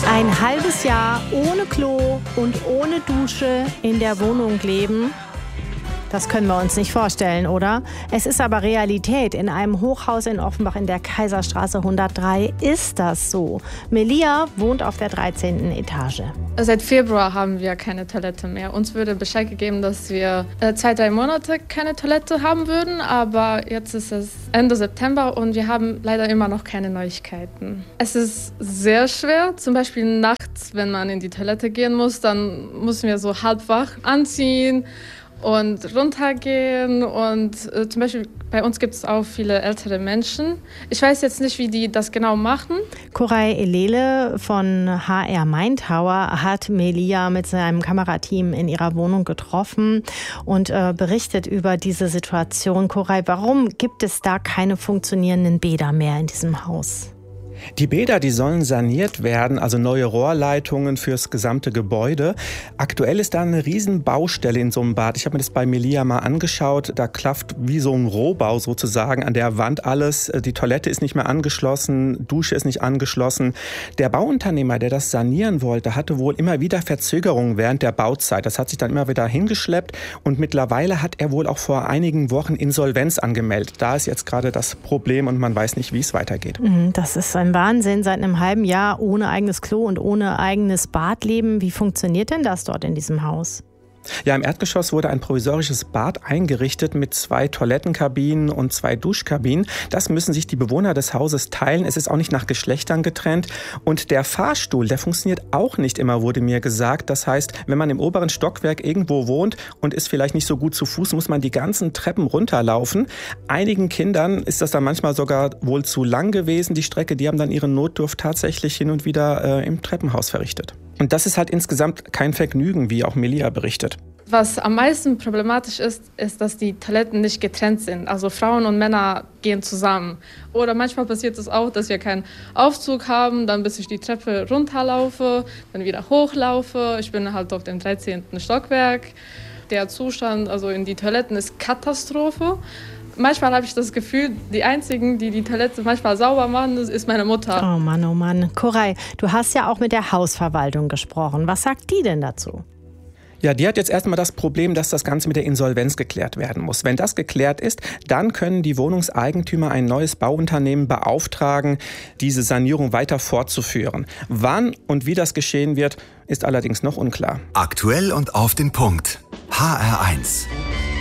Ein halbes Jahr ohne Klo und ohne Dusche in der Wohnung leben, das können wir uns nicht vorstellen, oder? Es ist aber Realität. In einem Hochhaus in Offenbach in der Kaiserstraße 103 ist das so. Melia wohnt auf der 13. Etage. Seit Februar haben wir keine Toilette mehr. Uns wurde Bescheid gegeben, dass wir 2-3 Monate keine Toilette haben würden. Aber jetzt ist es Ende September und wir haben leider immer noch keine Neuigkeiten. Es ist sehr schwer. Zum Beispiel nachts, wenn man in die Toilette gehen muss, dann müssen wir so halb wach anziehen und runtergehen und zum Beispiel bei uns gibt es auch viele ältere Menschen. Ich weiß jetzt nicht, wie die das genau machen. Koray Elele von HR Maintower hat Melia mit seinem Kamerateam in ihrer Wohnung getroffen und berichtet über diese Situation. Koray, warum gibt es da keine funktionierenden Bäder mehr in diesem Haus? Die Bäder, die sollen saniert werden, also neue Rohrleitungen fürs gesamte Gebäude. Aktuell ist da eine riesen Baustelle in so einem Bad. Ich habe mir das bei Melia mal angeschaut. Da klafft wie so ein Rohbau sozusagen an der Wand alles. Die Toilette ist nicht mehr angeschlossen, Dusche ist nicht angeschlossen. Der Bauunternehmer, der das sanieren wollte, hatte wohl immer wieder Verzögerungen während der Bauzeit. Das hat sich dann immer wieder hingeschleppt und mittlerweile hat er wohl auch vor einigen Wochen Insolvenz angemeldet. Da ist jetzt gerade das Problem und man weiß nicht, wie es weitergeht. Das ist ein Wahnsinn, seit einem halben Jahr ohne eigenes Klo und ohne eigenes Bad leben. Wie funktioniert denn das dort in diesem Haus? Ja, im Erdgeschoss wurde ein provisorisches Bad eingerichtet mit 2 Toilettenkabinen und 2 Duschkabinen. Das müssen sich die Bewohner des Hauses teilen. Es ist auch nicht nach Geschlechtern getrennt. Und der Fahrstuhl, der funktioniert auch nicht immer, wurde mir gesagt. Das heißt, wenn man im oberen Stockwerk irgendwo wohnt und ist vielleicht nicht so gut zu Fuß, muss man die ganzen Treppen runterlaufen. Einigen Kindern ist das dann manchmal sogar wohl zu lang gewesen, die Strecke. Die haben dann ihre Notdurft tatsächlich hin und wieder im Treppenhaus verrichtet. Und das ist halt insgesamt kein Vergnügen, wie auch Melia berichtet. Was am meisten problematisch ist, ist, dass die Toiletten nicht getrennt sind. Also Frauen und Männer gehen zusammen. Oder manchmal passiert es auch, dass wir keinen Aufzug haben, dann bis ich die Treppe runterlaufe, dann wieder hochlaufe. Ich bin halt auf dem 13. Stockwerk. Der Zustand also in die Toiletten ist Katastrophe. Manchmal habe ich das Gefühl, die Einzigen, die die Toilette manchmal sauber machen, ist meine Mutter. Oh Mann, oh Mann. Koray, du hast ja auch mit der Hausverwaltung gesprochen. Was sagt die denn dazu? Ja, die hat jetzt erstmal das Problem, dass das Ganze mit der Insolvenz geklärt werden muss. Wenn das geklärt ist, dann können die Wohnungseigentümer ein neues Bauunternehmen beauftragen, diese Sanierung weiter fortzuführen. Wann und wie das geschehen wird, ist allerdings noch unklar. Aktuell und auf den Punkt. HR1.